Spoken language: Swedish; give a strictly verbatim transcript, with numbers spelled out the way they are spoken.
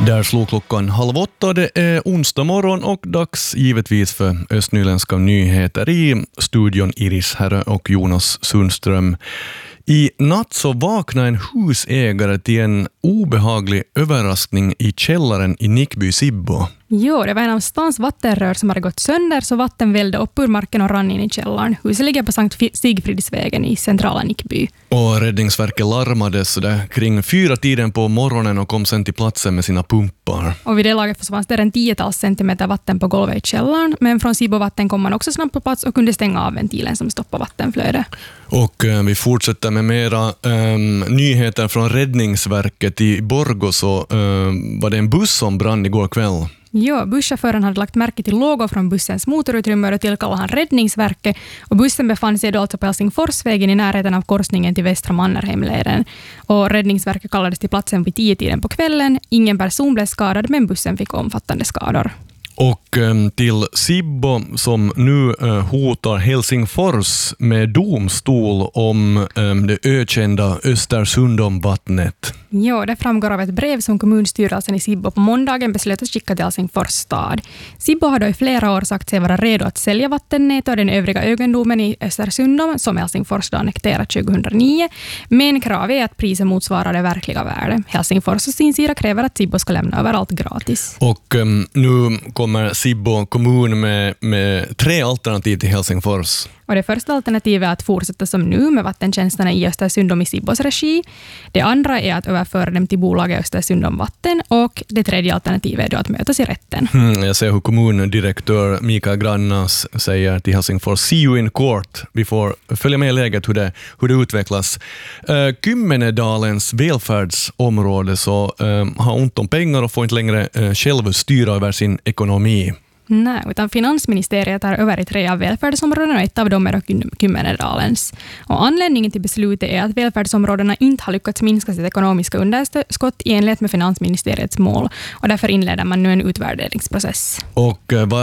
Där slog klockan halv åtta. Det är onsdag morgon och dags givetvis för Östnyländska nyheter i studion Iris Herre och Jonas Sundström. I natt så vaknade en husägare till en obehaglig överraskning i källaren i Nickby Sibbo. Jo, det var en av stans vattenrör som hade gått sönder så vatten vällde upp ur marken och rann in i källaren. Huset ligger på Sankt Sigfridsvägen i centrala Nickby. Och Räddningsverket larmades så där kring fyra tiden på morgonen och kom sen till platsen med sina pumpar. Och vid det laget försvanns det en tiotals centimeter vatten på golvet i källaren, men från Sibbo vatten kom man också snabbt på plats och kunde stänga av ventilen som stoppar vattenflödet. Och eh, vi fortsätter med mera eh, nyheter från Räddningsverket i Borgå. Så eh, var det en buss som brann igår kväll. Ja, busschauffören hade lagt märke till lågor från bussens motorutrymme och tillkallade han Räddningsverket. Och bussen befann sig då alltså på Helsingforsvägen i närheten av korsningen till Västra Mannerheimleden. Och Räddningsverket kallades till platsen vid tio tiden på kvällen. Ingen person blev skadad, men bussen fick omfattande skador. Och eh, till Sibbo som nu eh, hotar Helsingfors med domstol om eh, det ökända Östersundomvattnet. Ja, det framgår av ett brev som kommunstyrelsen i Sibbo på måndagen beslöt att skicka till Helsingfors stad. Sibbo har då i flera år sagt sig vara redo att sälja vattennät och den övriga egendomen i Östersundom som Helsingfors då annekterat tjugohundranio. Men kravet är att priset motsvarar det verkliga värdet. Helsingfors och sin sida kräver att Sibbo ska lämna över allt gratis. Och eh, nu kommer Sibbo kommun med, med tre alternativ till Helsingfors. Och det första alternativet är att fortsätta som nu med vattentjänsterna i Östersundom i Sibbos regi. Det andra är att överföra dem till bolaget Östersundom vatten. Och det tredje alternativet är då att mötas i rätten. Mm, jag ser hur kommundirektör Mikael Grannas säger till Helsingfors: see you in court. Vi får följa med i läget hur det, hur det utvecklas. Uh, Kymmenedalens välfärdsområde så uh, har ont om pengar och får inte längre uh, själv styra över sin ekonomi. Nej, utan finansministeriet tar över i tre av välfärdsområdena och ett av dem är Kymmenedalens. Och anledningen till beslutet är att välfärdsområdena inte har lyckats minska sitt ekonomiska underskott i enlighet med finansministeriets mål. Och därför inleder man nu en utvärderingsprocess. Och vad